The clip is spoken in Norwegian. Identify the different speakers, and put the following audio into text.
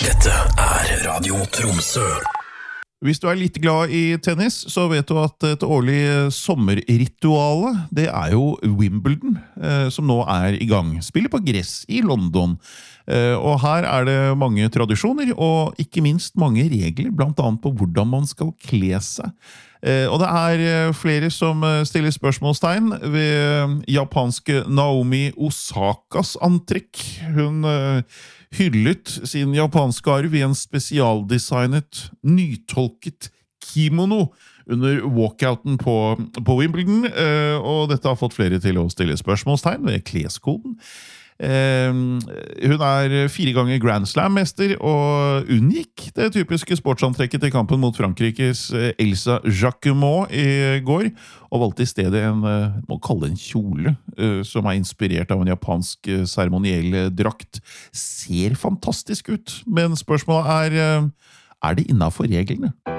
Speaker 1: Dette Radio Tromsø.
Speaker 2: Hvis du litt glad i tennis, så vet du at et årlig sommerrituale, det jo Wimbledon, som nå i gang. Spiller på gress i London. Og her det mange tradisjoner, og ikke minst mange regler, blant annet på hvordan man skal kle seg. Og det flere som stiller spørsmålstegn ved japanske Naomi Osakas antrekk. Hun hyllet sin japanske arv i en spesialdesignet, nytolket kimono under walkouten på Wimbledon, og dette har fått flere til å stille spørsmålstegn ved kleskoden. Hun 4 ganger Grand Slam-mester og unngikk det typiske sportsantrekket til kampen mot Frankrikes Elsa Jacquemot i går, og valgte i stedet må kalle det en kjole, som inspirert av en japansk seremoniell drakt. Ser fantastisk ut, men spørsmålet det innenfor reglene?